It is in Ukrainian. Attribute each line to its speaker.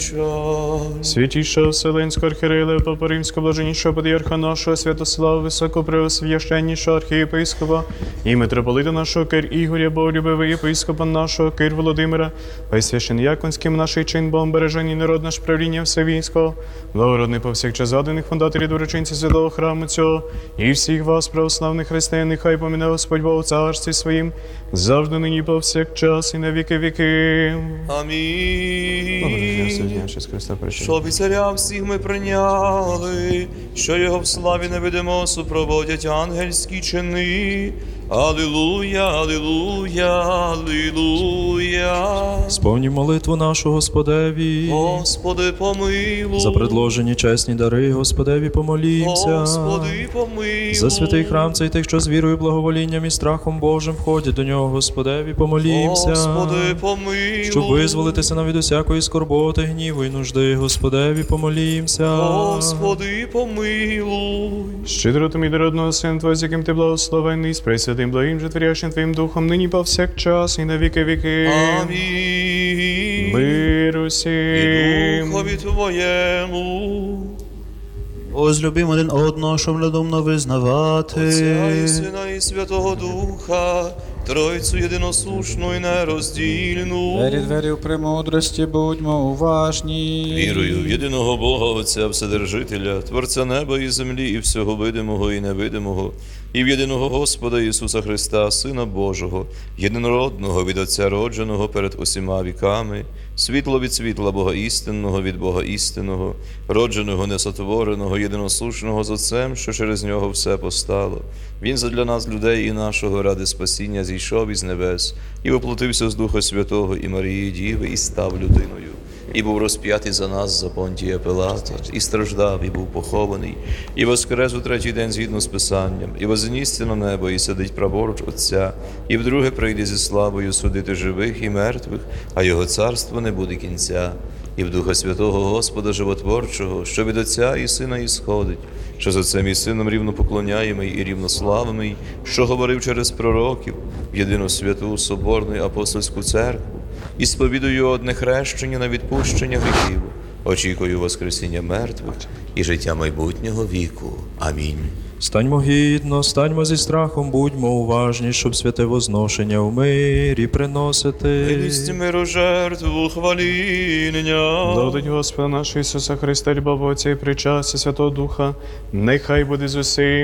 Speaker 1: Святішого Вселенського архієрея Папа Римського, блаженнішого патріарха нашого Святослава, високопреосвященнішого архієпископа і митрополита нашого Кир Ігоря, боголюбивого єпископа нашого Кир Володимира, а священнояконським наший чин Богом бережені народ наш правління всевійського, благородний повсякчас згаданих фундаторів дорученців святого храму цього, і всіх вас, православних християн, нехай поміне Господь Бог у царстві своїм, завжди нині повсякчас і на віки віки.
Speaker 2: Амінь. Щоб і царя всіх ми прийняли, що його в славі невидимо супроводять ангельські чини. Алілуя, алілуя, алілуя.
Speaker 3: Сповні молитву нашу Господеві.
Speaker 2: Господи, помилуй.
Speaker 3: За предложені чесні дари, Господеві помолімся.
Speaker 2: Господи, помилуй.
Speaker 3: За святий храм цей тих, що з вірою, благоволінням і страхом Божим входять до нього, Господеві помолімся.
Speaker 2: Господи, помилуй.
Speaker 3: Щоб визволитися нам від усякої скорботи, гніву і нужди, Господеві помолімся.
Speaker 2: Господи, помилуй.
Speaker 1: Щедротом і дородного Сина Твого, з яким ти благословений, з пресвятим, благим, житворящим Твоїм Духом, нині повсякчас і на віки віки.
Speaker 2: Амінь.
Speaker 1: Мир
Speaker 2: І
Speaker 1: усім.
Speaker 2: Духові Твоєму.
Speaker 4: Возлюбім один одного, щоб надумно визнавати.
Speaker 2: Отця і Сина і Святого Духа, Тройцю єдиносушну і нероздільну.
Speaker 5: Двері в премудрості, будьмо уважні.
Speaker 2: Вірую в єдиного Бога, Отця Вседержителя, Творця неба і землі, і всього видимого і невидимого, і в єдиного Господа Ісуса Христа, Сина Божого, єдинородного від Отця родженого перед усіма віками, світло від світла Бога істинного від Бога істинного, родженого, несотвореного, єдиносушного з Отцем, що через нього все постало. Він задля нас, людей і нашого, ради спасіння зійшов із небес, і воплотився з Духа Святого і Марії Діви, і став людиною. І був розп'ятий за нас за Понтія Пилата, і страждав, і був похований, і воскрес у третій день згідно з Писанням, і вознісся на небо, і сидить праворуч Отця, і вдруге прийде зі славою судити живих і мертвих, а його царство не буде кінця. І в Духа Святого Господа Животворчого, що від Отця і Сина ісходить, що з Отцем і Сином рівно поклоняємий і рівнославимий, що говорив через пророків, в єдину святу, соборну і апостольську церкву, і сповідую одне хрещення на відпущення гріхів, очікую воскресіння мертвих і життя майбутнього віку. Амінь.
Speaker 3: Станьмо гідно, станьмо зі страхом, будьмо уважні, щоб святе возношення в мирі приносити.
Speaker 2: Милість миру жертву хваління.
Speaker 1: Благодать Господа нашого Ісуса Христа, любов Отця і причастя Святого Духа, нехай буде з усім.